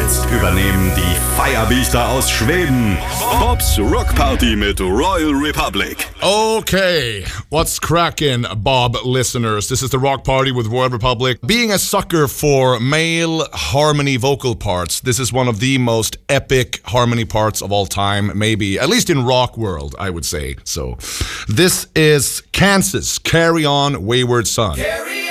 Jetzt übernehmen die Feierbiester aus Schweden Bobs Rock Party mit Royal Republic. Okay, what's crackin', Bob listeners? This is the Rock Party with Royal Republic. Being a sucker for male harmony vocal parts, this is one of the most epic harmony parts of all time, maybe, at least in rock world, I would say. So, this is Kansas, Carry On, Wayward Son.